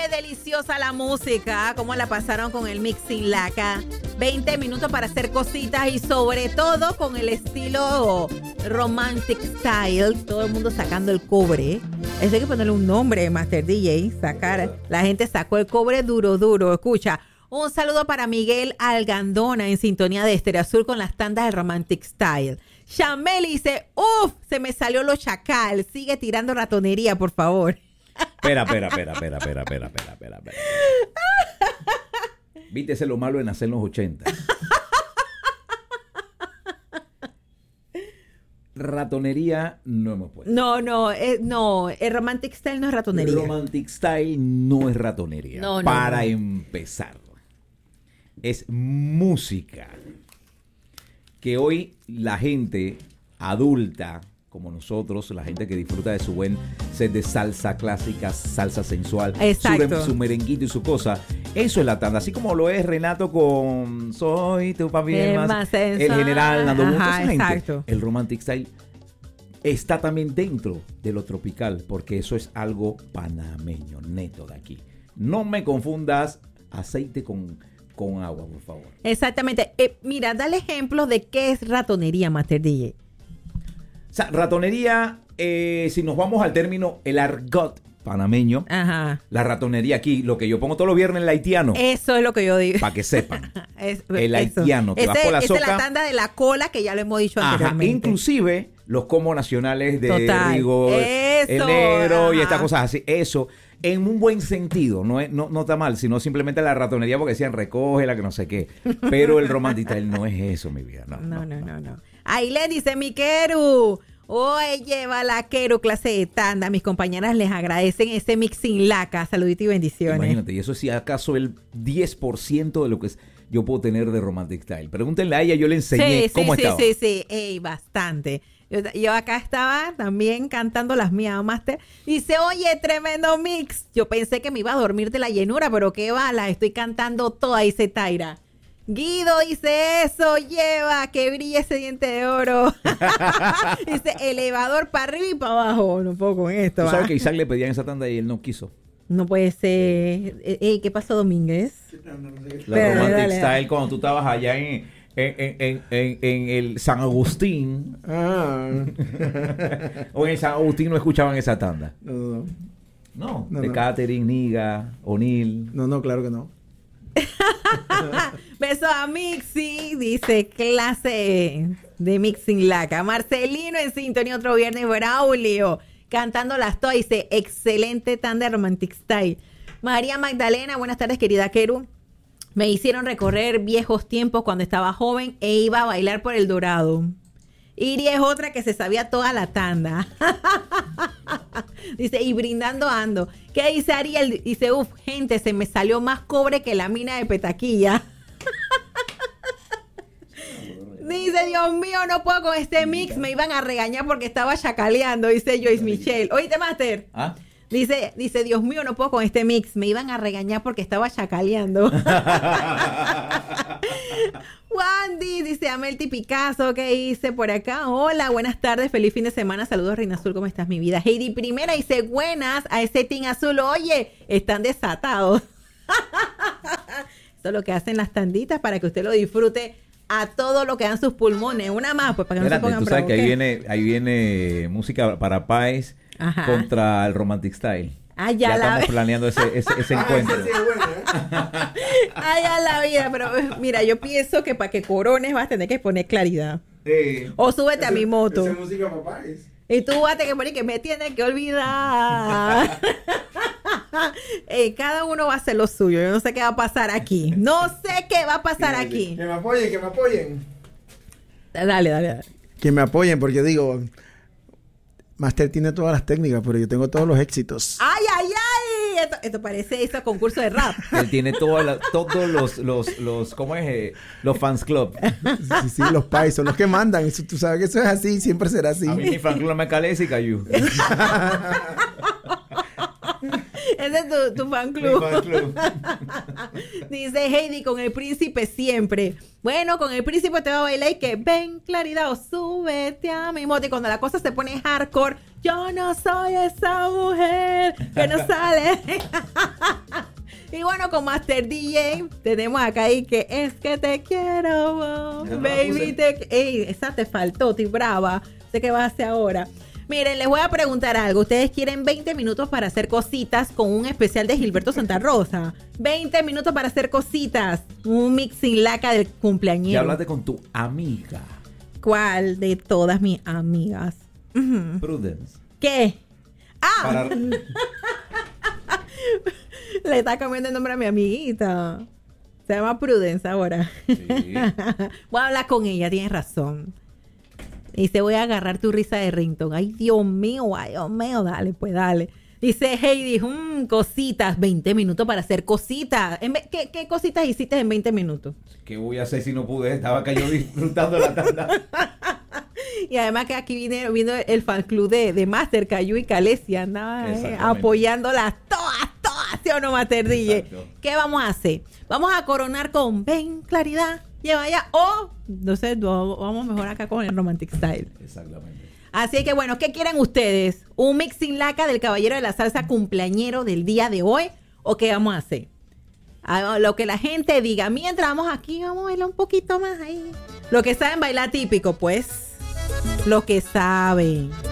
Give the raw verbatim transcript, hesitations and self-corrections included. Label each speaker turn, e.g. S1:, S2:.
S1: deliciosa la música. ¿Cómo la pasaron con el Mixing Laca? veinte minutos para hacer cositas y sobre todo con el estilo romantic style. Todo el mundo sacando el cobre. Eso hay que ponerle un nombre, Master D J. Sacar. La gente sacó el cobre duro, duro. Escucha. Un saludo para Miguel Algandona en sintonía de Estéreo Azul con las tandas de romantic style. Chamel dice, uff, se me salió lo chacal. Sigue tirando ratonería, por favor.
S2: Espera, espera, espera, espera, espera, espera, espera, espera, espera. Vítese lo malo en nacer en los ochenta. Ratonería no hemos puesto.
S1: No, no, eh, no, el romantic style no es ratonería.
S2: El romantic style no es ratonería.
S1: No, no,
S2: para
S1: no.
S2: empezar, es música que hoy la gente adulta como nosotros, la gente que disfruta de su buen set de salsa clásica, salsa sensual,
S1: exacto,
S2: su, su merenguito y su cosa, eso es la tanda, así como lo es Renato con Soy tu papi, el, más,
S1: más
S2: el general, Nando Bunto, esa gente.
S1: Exacto.
S2: El romantic style está también dentro de lo tropical, porque eso es algo panameño, neto de aquí. No me confundas aceite con, con agua, por favor.
S1: Exactamente. Eh, mira, dale ejemplos de qué es ratonería, Master D J.
S2: O sea, ratonería, eh, si nos vamos al término, el argot panameño,
S1: ajá,
S2: la ratonería aquí, lo que yo pongo todos los viernes, el haitiano.
S1: Eso es lo que yo digo.
S2: Para que sepan.
S1: es,
S2: el
S1: eso.
S2: haitiano. Te
S1: Ese,
S2: vas por la
S1: esa
S2: soca.
S1: es la tanda de la cola que ya lo hemos dicho
S2: Ajá,
S1: anteriormente.
S2: inclusive los comos nacionales de
S1: Total.
S2: Rigo,
S1: Eso,
S2: el negro
S1: ajá,
S2: y estas cosas así. Eso, en un buen sentido, no, es, no, no está mal, sino simplemente la ratonería porque decían recógela, que no sé qué. Pero el romantic style no es eso, mi vida. No,
S1: no, no,
S2: no.
S1: no. no. Ahí le dice mi Keru. Hoy lleva la Keru clase de tanda. Mis compañeras les agradecen ese Mixing Laca. Saludito y bendiciones.
S2: Imagínate, y eso es si acaso el diez por ciento de lo que es, yo puedo tener de romantic style. Pregúntenle a ella, yo le enseñé
S1: sí,
S2: cómo
S1: sí,
S2: estaba.
S1: Sí, sí, sí, ey, bastante. Yo, yo acá estaba también cantando las mías, Master. Dice, oye, tremendo mix. Yo pensé que me iba a dormir de la llenura, pero qué va, la estoy cantando toda, dice Taira. Guido dice eso, lleva, que brille ese diente de oro. Dice, elevador para arriba y para abajo. No puedo con esto.
S2: Tú sabes
S1: ¿va?
S2: que Isaac le pedían esa tanda y él no quiso.
S1: No puede ser. Ey, ¿qué pasó, Domínguez?
S2: La
S1: Pero,
S2: romantic
S1: dale,
S2: style
S1: dale.
S2: cuando tú estabas allá en, en, en, en, en el San Agustín.
S3: Ah.
S2: O en el San Agustín no escuchaban esa tanda.
S3: No, no, no.
S2: No,
S3: No,
S2: de
S3: no.
S2: Catherine, Niga, O'Neill.
S3: No, no, claro que no.
S1: Beso a Mixi, dice clase de Mixing Laca. Marcelino en sintonía otro viernes, Braulio, cantando las todas, dice excelente tanda de romantic style. María Magdalena, buenas tardes querida Keru. Me hicieron recorrer viejos tiempos cuando estaba joven e iba a bailar por el Dorado. Iri es otra que se sabía toda la tanda. Dice, y brindando ando. ¿Qué dice Ariel? Dice, uff, gente, se me salió más cobre que la mina de Petaquilla. Dice, Dios mío, no puedo con este mix. Me iban a regañar porque estaba chacaleando, dice Joyce Michelle. ¿Oíste, Master?
S2: ¿Ah?
S1: Dice, dice, Dios mío, no puedo con este mix. Me iban a regañar porque estaba chacaleando. Wandy, dice Amelty Picasso, ¿qué dice por acá? Hola, buenas tardes, feliz fin de semana. Saludos, Reina Azul, ¿cómo estás, mi vida? Heidi Primera dice, buenas a ese Team Azul. Oye, están desatados. Eso es lo que hacen las tanditas para que usted lo disfrute a todo lo que dan sus pulmones. Una más, pues, para que
S2: Espérate,
S1: no se pongan
S2: tú sabes que ahí
S1: bravos, ¿qué?
S2: viene, ahí viene música para Páez
S1: Ajá.
S2: contra el romantic style.
S1: Ah, ya,
S2: Ya
S1: la
S2: estamos
S1: ve-
S2: planeando ese, ese, ese encuentro.
S3: Sí, bueno, ¿eh?
S1: Ay, a la vida, pero mira, yo pienso que para que corones vas a tener que poner claridad.
S3: Sí.
S1: O súbete a mi moto.
S3: Esa es música papá. Es.
S1: Y tú vas a tener que poner que me tienes que olvidar. Ey, cada uno va a hacer lo suyo. Yo no sé qué va a pasar aquí. No sé qué va a pasar aquí.
S3: Que me apoyen, que me apoyen.
S1: Dale, dale, dale.
S3: Que me apoyen, porque digo, Master tiene todas las técnicas, pero yo tengo todos los éxitos.
S1: ¡Ay, ay, ay! Esto, esto parece ese concurso de rap.
S2: Él tiene toda la- todos los, los, los, ¿cómo es? Eh, los fans club.
S3: Sí, sí, los pais son los que mandan. Eso, tú sabes que eso es así, siempre será así.
S2: A mí mi fan club me calece y cayó.
S1: Ese es tu, tu fan
S2: Mi
S1: club.
S2: fan club.
S1: Dice Heidi, con el príncipe siempre. Bueno, con el príncipe te va a bailar y que ven claridad o súbete a mi moto. Y cuando la cosa se pone hardcore, yo no soy esa mujer que no sale. bueno, con Master D J tenemos acá ahí que es que te quiero, oh,
S2: Ya no la
S1: baby.
S2: puse.
S1: Te... Ey, esa te faltó, estoy brava. Sé qué vas a hacer ahora. Miren, les voy a preguntar algo. ¿Ustedes quieren veinte minutos para hacer cositas con un especial de Gilberto Santa Rosa? veinte minutos para hacer cositas. Un mix sin laca del cumpleañero.
S2: Ya hablaste con tu amiga.
S1: ¿Cuál de todas mis amigas? Ujú.
S2: Prudence.
S1: ¿Qué? Ah,
S2: Para...
S1: le está cambiando el nombre a mi amiguita. Se llama Prudence ahora.
S2: Sí.
S1: Voy a hablar con ella, tienes razón. Dice, voy a agarrar tu risa de ringtone. Ay, Dios mío, ay, Dios mío, dale, pues dale. Dice Heidi, mmm, cositas, veinte minutos para hacer cositas. En ve- ¿Qué, ¿Qué cositas hiciste en veinte minutos?
S2: ¿Qué voy a hacer si no pude? Estaba acá yo disfrutando la tanda.
S1: Y además que aquí vino, vino el fan club de, de Master, Cayu y Calesia. Andaba eh,
S2: Exactamente.
S1: apoyándolas todas, todas, ¿sí o no, Master D J?
S2: Exacto.
S1: ¿Qué vamos a hacer? Vamos a coronar con Ven, Claridad, lleva ya. O, no sé, no, vamos mejor acá con el Romantic Style.
S2: Exactamente.
S1: Así que bueno, ¿qué quieren ustedes? ¿Un mix sin laca del Caballero de la Salsa cumpleañero del día de hoy? ¿O qué vamos a hacer? A lo que la gente diga. Mientras vamos aquí, vamos a bailar un poquito más ahí. Lo que saben bailar típico, pues. Lo que saben.